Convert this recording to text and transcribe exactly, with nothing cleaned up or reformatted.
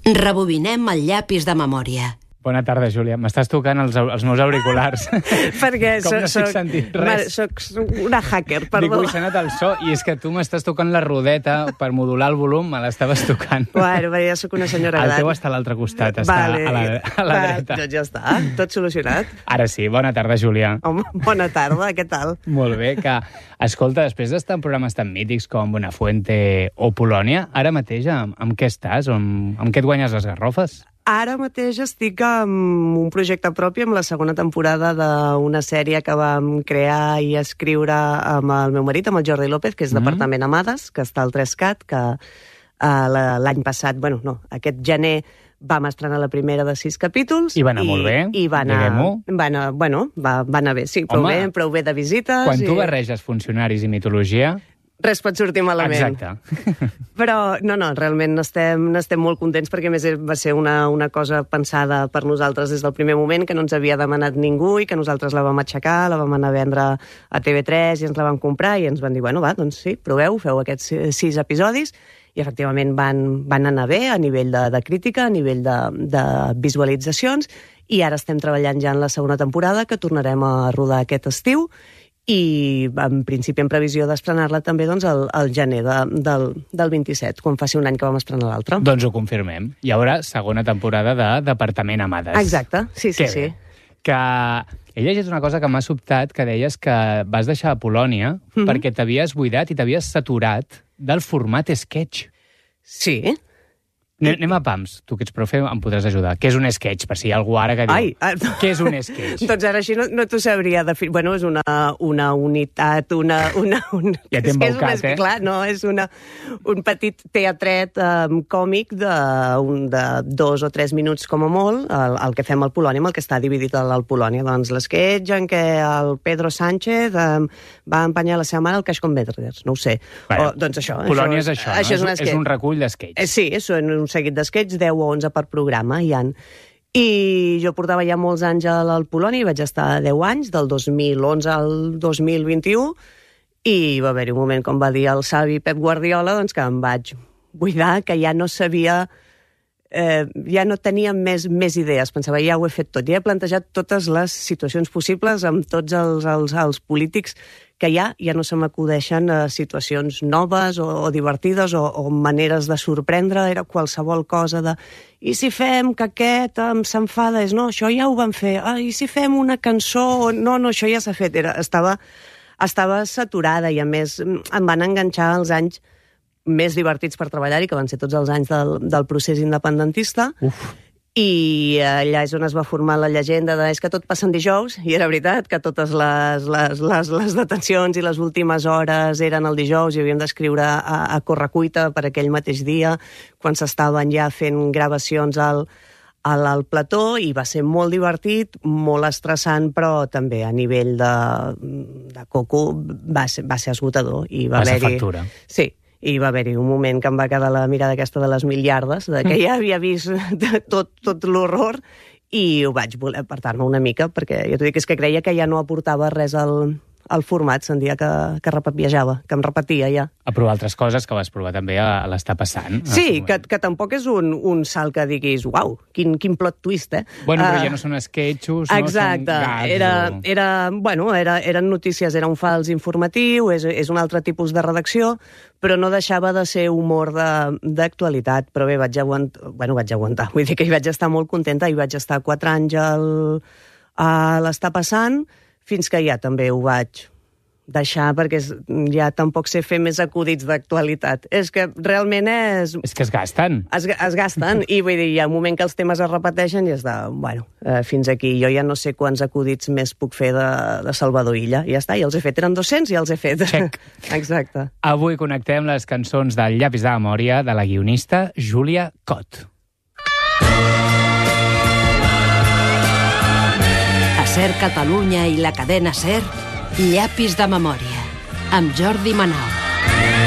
Rebobinem el llapis de memòria. Bona tarda, Júlia. M'estàs tocant els, els meus auriculars. Perquè Com no soc, estic sentint res. soc una hacker, perdó. Dic, ui, s'ha anat el so, i és que tu m'estàs tocant la rodeta per modular el volum, me l'estaves tocant. Bueno, perquè ja sóc una senyora El gran. teu està a l'altre costat, està Vale. a la, a la Va, dreta. Doncs ja està, tot solucionat. Ara sí, bona tarda, Júlia. Home, bona tarda, què tal? Molt bé, que, escolta, després d'estar en programes tan mítics com Buenafuente o Polònia, ara mateix amb, amb què estàs? Amb, amb què et guanyes les garrofes? Ara mateix estic amb un projecte propi, amb la segona temporada d'una sèrie que vam crear i escriure amb el meu marit, amb el Jordi López, que és Mm. Departament Amades, que està al tres cat, que uh, l'any passat, bueno, no, aquest gener vam estrenar la primera de sis capítols. I va anar molt bé, i va anar, diguem-ho. va anar, bueno, va, va anar bé, sí, prou Home, bé, prou bé de visites. Quan tu i... barreges funcionaris i mitologia... Res pot sortir malament. Exacte. Però, no, no, realment n'estem n'estem molt contents perquè, a més, va ser una, una cosa pensada per nosaltres des del primer moment, que no ens havia demanat ningú i que nosaltres la vam aixecar, la vam anar a vendre a T V tres i ens la vam comprar i ens van dir, bueno, va, doncs sí, proveu, feu aquests sis episodis, i efectivament van, van anar bé a nivell de, de crítica, a nivell de, de visualitzacions, i ara estem treballant ja en la segona temporada, que tornarem a rodar aquest estiu, i en principi en previsió d'estrenar-la també doncs, el, el gener de, del, del vint-i-set, quan faci un any que vam estrenar l'altre. Doncs ho confirmem. Hi haurà segona temporada de Departament Amades. Exacte, sí, sí, Que sí. bé. Que he llegit una cosa que m'ha sobtat, que deies que vas deixar a Polònia Mhm. perquè t'havies buidat i t'havies saturat del format sketch. Sí. Anem, anem a pams. Tu que ets profe em podràs ajudar. Què és un sketch? Per si hi ha algú ara que diu... Ai, ah, Què és un sketch? Doncs ara així no, no t'ho sabria definir. Bueno, és una, una unitat, una... una, una... Ja t'he és que és embaucat, una, eh? Clar, no, és una, un petit teatret um, còmic de, un, de dos o tres minuts com a molt, el, el que fem al Polònia, amb el que està dividit al, al Polònia. Doncs l'esquetx en què el Pedro Sánchez um, va empenyar la seva mare al Cash Converters, no ho sé. Bueno, o, doncs això. Polònia això, és això, no? això és, un és, és sketch. un recull d'sketch. Eh, Sí, són un seguit d'esquets, deu o onze per programa, hi han. I jo portava ja molts anys al al Polònia, i vaig estar deu anys, del dos mil onze al dos mil vint-i-u, i va haver-hi un moment, com va dir el savi Pep Guardiola, doncs que em vaig buidar, que ja no sabia... Eh, ja no tenia més, més idees. Pensava, ja ho he fet tot, ja he plantejat totes les situacions possibles amb tots els, els, els polítics que hi ha, ja no se m'acudeixen eh, situacions noves o, o divertides o, o maneres de sorprendre, era qualsevol cosa de... I si fem que aquest em s'enfada? És, no, això ja ho vam fer. Ah, i si fem una cançó? No, no, això ja s'ha fet. Era, estava, estava saturada, i a més em van enganxar els anys més divertits per treballar-hi, que van ser tots els anys del, del procés independentista. Uf. I allà és on es va formar la llegenda de és que tot passa en dijous, i era veritat que totes les, les, les, les detencions i les últimes hores eren el dijous, i havíem d'escriure a, a correcuita per aquell mateix dia, quan s'estaven ja fent gravacions al, al, al plató, i va ser molt divertit, molt estressant, però també a nivell de, de coco va ser, va ser esgotador. I va Passa haver-hi... factura. Sí, i va haver-hi un moment que em va quedar la mirada aquesta de les miliardes, de que ja havia vist tot, tot l'horror, i ho vaig voler apartar-me una mica, perquè jo t'ho dic, és que creia que ja no aportava res al, al format, sentia que, que viatjava, que em repetia ja. A provar altres coses que vas provar també a, a l'estar passant. Sí, que, que tampoc és un, un salt que diguis, uau, quin, quin plot twist, eh? Bueno, però Uh, ja no són sketchos, Exacte, no són gags. era, o... era, bueno, era, eren notícies, era un fals informatiu, és, és un altre tipus de redacció, però no deixava de ser humor d'actualitat. Però bé, vaig aguantar, bueno, vaig aguantar, vull dir que hi vaig estar molt contenta, i vaig estar quatre anys al, a l'estar passant, fins que ja també ho vaig deixar, perquè és, ja tampoc sé fer més acudits d'actualitat. És que realment és... És que es gasten. Es, es gasten, i vull dir, hi ha un moment que els temes es repeteixen i és de, bueno, eh, fins aquí. Jo ja no sé quants acudits més puc fer de, de Salvador Illa. I ja està, ja els he fet. Eren dos-cents i ja els he fet. Check. Exacte. Avui connectem les cançons del Llapis de memòria de la guionista Júlia Cot. A Ser Catalunya i la cadena Ser, llapis de memòria, amb Jordi Manau.